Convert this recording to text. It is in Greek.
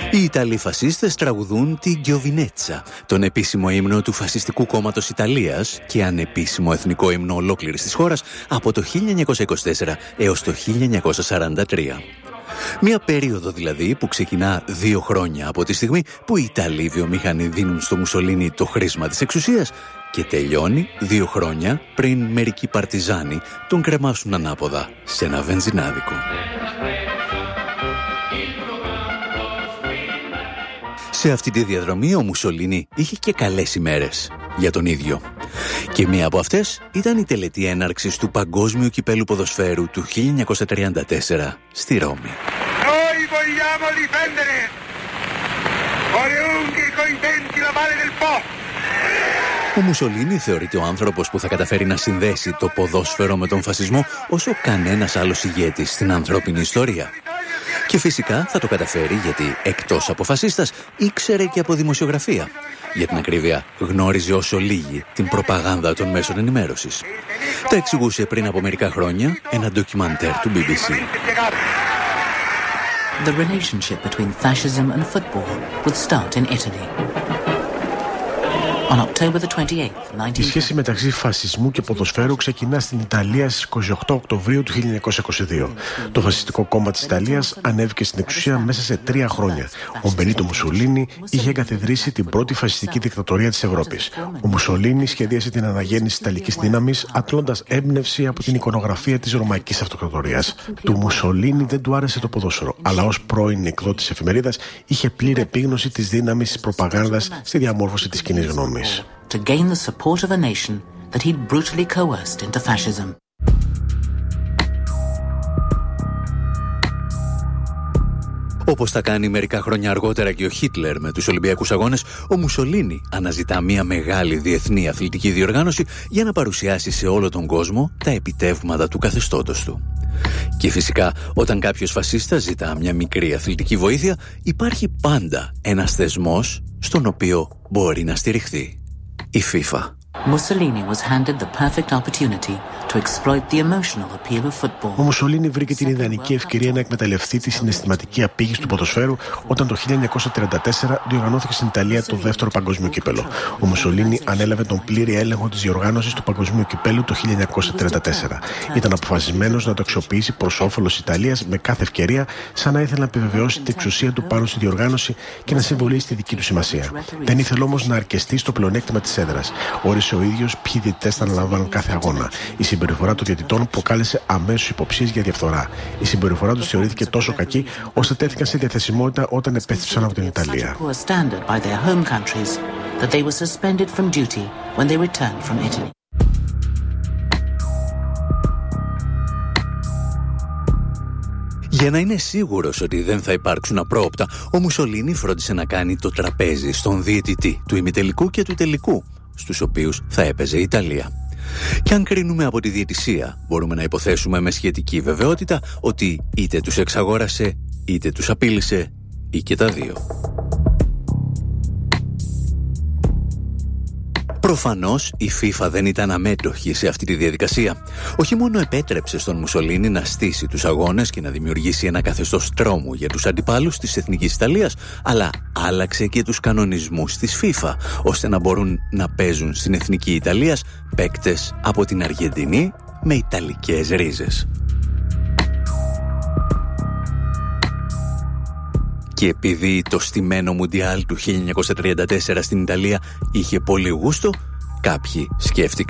Οι Ιταλοί φασίστες τραγουδούν τη Γκιοβινέτσα, τον επίσημο ύμνο του φασιστικού κόμματος Ιταλίας και ανεπίσημο εθνικό ύμνο ολόκληρης της χώρας από το 1924 έως το 1943. Μια περίοδο δηλαδή που ξεκινά 2 χρόνια από τη στιγμή που οι Ιταλοί βιομήχανοι δίνουν στο Μουσολίνι το χρήσμα της εξουσίας και τελειώνει 2 χρόνια πριν μερικοί παρτιζάνοι τον κρεμάσουν ανάποδα σε ένα βενζινάδικο. Σε αυτή τη διαδρομή ο Μουσολίνι είχε και καλές ημέρες για τον ίδιο. Και μία από αυτές ήταν η τελετή έναρξης του Παγκόσμιου Κυπέλλου Ποδοσφαίρου του 1934 στη Ρώμη. Ο Μουσολίνι θεωρείται ο άνθρωπος που θα καταφέρει να συνδέσει το ποδόσφαιρο με τον φασισμό όσο κανένας άλλος ηγέτης στην ανθρώπινη ιστορία. Και φυσικά θα το καταφέρει γιατί εκτός από φασίστας ήξερε και από δημοσιογραφία. Για την ακρίβεια γνώριζε όσο λίγοι την προπαγάνδα των μέσων ενημέρωσης. Τα εξηγούσε πριν από μερικά χρόνια ένα ντοκιμαντέρ του BBC. The relationship between fascism and football would start in Italy. Η σχέση μεταξύ φασισμού και ποδοσφαίρου ξεκινά στην Ιταλία στις 28 Οκτωβρίου του 1922. Το φασιστικό κόμμα της Ιταλίας ανέβηκε στην εξουσία μέσα σε 3 χρόνια. Ο Μπενίτο Μουσολίνι είχε εγκαθιδρύσει την πρώτη φασιστική δικτατορία της Ευρώπης. Ο Μουσολίνι σχεδίασε την αναγέννηση της Ιταλικής δύναμης, αντλώντας έμπνευση από την εικονογραφία της Ρωμαϊκής Αυτοκρατορίας. Του Μουσολίνι δεν του άρεσε το ποδόσφαιρο, αλλά ως πρώην εκδότης εφημερίδας είχε πλήρη επίγνωση της δύναμης της προπαγάνδας στη διαμόρφωση της κοινής γνώμης. To gain the support of a nation that he'd brutally coerced into fascism. Όπως θα κάνει μερικά χρόνια αργότερα και ο Χίτλερ με τους Ολυμπιακούς Αγώνες, ο Μουσολίνι αναζητά μια μεγάλη διεθνή αθλητική διοργάνωση για να παρουσιάσει σε όλο τον κόσμο τα επιτεύγματα του καθεστώτος του. Και φυσικά, όταν κάποιος φασίστας ζητά μια μικρή αθλητική βοήθεια, υπάρχει πάντα ένας θεσμός στον οποίο μπορεί να στηριχθεί. Η FIFA. Mussolini was handed the perfect opportunity to exploit the emotional appeal of football. Ο Μουσολίνι βρήκε την ιδανική ευκαιρία να εκμεταλλευτεί τη συναισθηματική απήγηση του ποδοσφαίρου όταν το 1934 διοργανώθηκε στην Ιταλία το δεύτερο παγκόσμιο κύπελλο. Ο Μουσολίνι ανέλαβε τον πλήρη έλεγχο της διοργάνωσης του παγκοσμίου κυπέλλου το 1934. Ήταν αποφασισμένος να το αξιοποιήσει προς όφελος της Ιταλίας με κάθε ευκαιρία, σαν να ήθελε να επιβεβαιώσει την εξουσία του πάνω στη διοργάνωση και να συμβολήσει τη δική του σημασία. Δεν ήθελε όμως να αρκεστεί στο πλεονέκτημα της έδρας. Όρισε ο ίδιος ποιοι διαιτητές θα αναλαμβάνουν κάθε αγώνα. Η συμπεριφορά των διαιτητών προκάλεσε αμέσως υποψίες για διαφθορά. Η συμπεριφορά τους θεωρήθηκε τόσο κακή, ώστε τέθηκαν σε διαθεσιμότητα όταν επέστρεψαν από την Ιταλία. Για να είναι σίγουρος ότι δεν θα υπάρξουν απρόοπτα, ο Μουσολίνι φρόντισε να κάνει το τραπέζι στον διαιτητή του ημιτελικού και του τελικού, στους οποίους θα έπαιζε η Ιταλία. Και αν κρίνουμε από τη διαιτησία, μπορούμε να υποθέσουμε με σχετική βεβαιότητα ότι είτε τους εξαγόρασε, είτε τους απείλησε, ή και τα δύο. Προφανώς η FIFA δεν ήταν αμέτωχη σε αυτή τη διαδικασία. Όχι μόνο επέτρεψε στον Μουσολίνι να στήσει τους αγώνες και να δημιουργήσει ένα καθεστώς τρόμου για τους αντιπάλους της Εθνικής Ιταλίας, αλλά άλλαξε και τους κανονισμούς της FIFA, ώστε να μπορούν να παίζουν στην Εθνική Ιταλίας παίκτες από την Αργεντινή με ιταλικές ρίζες. Και επειδή το στημένο Μουντιάλ του 1934 στην Ιταλία είχε πολύ γούστο, κάποιοι σκέφτηκαν